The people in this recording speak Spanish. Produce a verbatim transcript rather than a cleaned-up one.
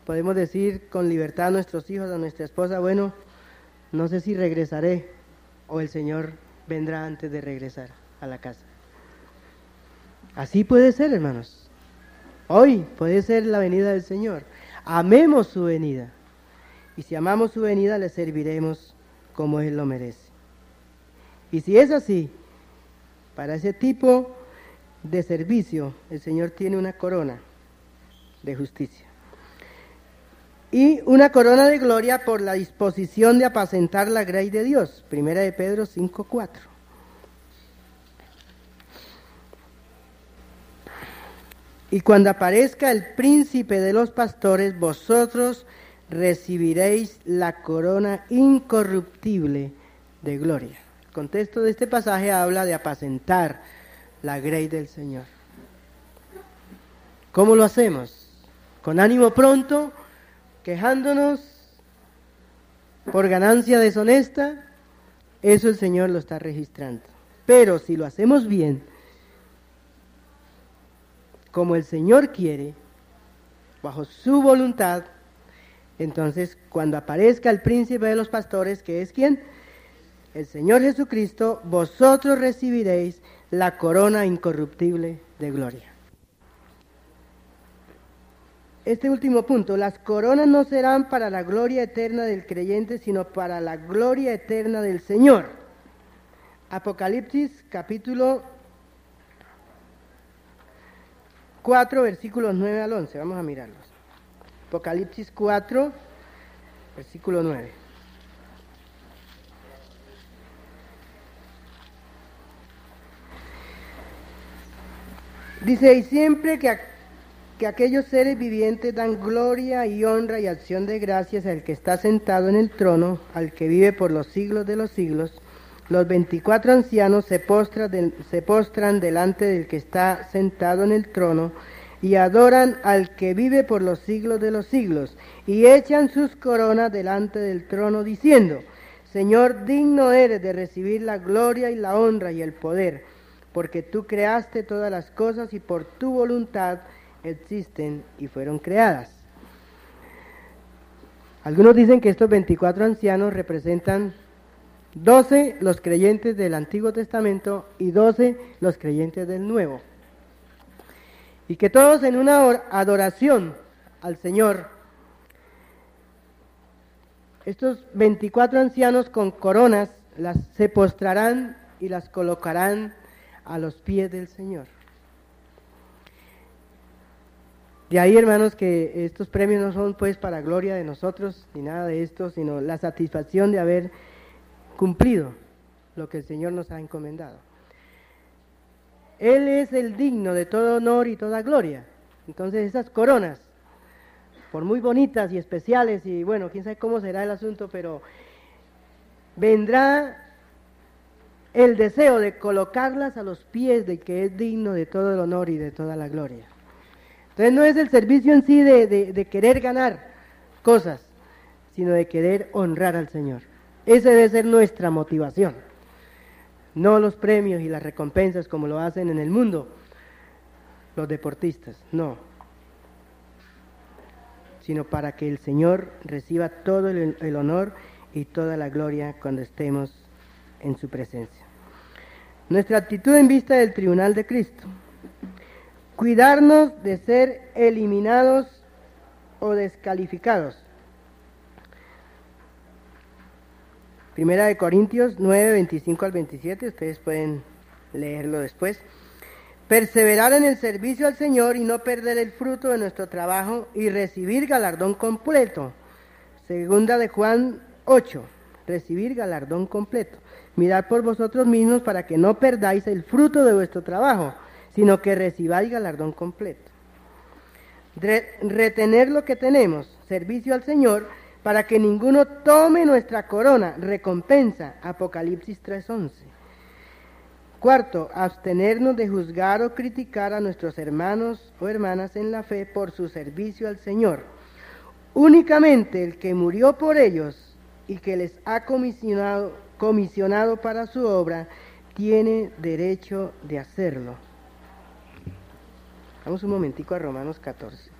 podemos decir con libertad a nuestros hijos, a nuestra esposa, bueno, no sé si regresaré o el Señor vendrá antes de regresar a la casa. Así puede ser, hermanos. Hoy puede ser la venida del Señor. Amemos su venida. Y si amamos su venida, le serviremos como Él lo merece. Y si es así, para ese tipo de servicio, el Señor tiene una corona de justicia. Y una corona de gloria por la disposición de apacentar la grey de Dios. Primera de Pedro cinco cuatro. Y cuando aparezca el príncipe de los pastores, vosotros recibiréis la corona incorruptible de gloria. El contexto de este pasaje habla de apacentar la grey del Señor. ¿Cómo lo hacemos? ¿Con ánimo pronto? ¿Quejándonos por ganancia deshonesta? Eso el Señor lo está registrando. Pero si lo hacemos bien, como el Señor quiere, bajo su voluntad, entonces cuando aparezca el príncipe de los pastores, que es ¿quién? El Señor Jesucristo, vosotros recibiréis la corona incorruptible de gloria. Este último punto, las coronas no serán para la gloria eterna del creyente, sino para la gloria eterna del Señor. Apocalipsis capítulo cuatro, versículos nueve al once, vamos a mirarlos. Apocalipsis cuatro, versículo nueve. Dice, y siempre que, que aquellos seres vivientes dan gloria y honra y acción de gracias al que está sentado en el trono, al que vive por los siglos de los siglos, los veinticuatro ancianos se postran, del, se postran delante del que está sentado en el trono y adoran al que vive por los siglos de los siglos, y echan sus coronas delante del trono diciendo, Señor, digno eres de recibir la gloria y la honra y el poder, porque tú creaste todas las cosas y por tu voluntad existen y fueron creadas. Algunos dicen que estos veinticuatro ancianos representan doce los creyentes del Antiguo Testamento y doce los creyentes del Nuevo. Y que todos en una adoración al Señor, estos veinticuatro ancianos con coronas las se postrarán y las colocarán a los pies del Señor. De ahí, hermanos, que estos premios no son pues para gloria de nosotros ni nada de esto, sino la satisfacción de haber cumplido lo que el Señor nos ha encomendado. Él es el digno de todo honor y toda gloria. Entonces esas coronas, por muy bonitas y especiales, y bueno, quién sabe cómo será el asunto, pero vendrá el deseo de colocarlas a los pies del que es digno de todo el honor y de toda la gloria. Entonces no es el servicio en sí de, de, de querer ganar cosas, sino de querer honrar al Señor. Esa debe ser nuestra motivación, no los premios y las recompensas como lo hacen en el mundo los deportistas, no, sino para que el Señor reciba todo el, el honor y toda la gloria cuando estemos en su presencia. Nuestra actitud en vista del tribunal de Cristo, cuidarnos de ser eliminados o descalificados. Primera de Corintios nueve, veinticinco al veintisiete, ustedes pueden leerlo después. Perseverar en el servicio al Señor y no perder el fruto de nuestro trabajo y recibir galardón completo. Segunda de Juan ocho, recibir galardón completo. Mirad por vosotros mismos para que no perdáis el fruto de vuestro trabajo, sino que recibáis galardón completo. Re- retener lo que tenemos, servicio al Señor, para que ninguno tome nuestra corona, recompensa, Apocalipsis tres once. Cuarto, abstenernos de juzgar o criticar a nuestros hermanos o hermanas en la fe por su servicio al Señor. Únicamente el que murió por ellos y que les ha comisionado, comisionado para su obra, tiene derecho de hacerlo. Vamos un momentico a Romanos catorce.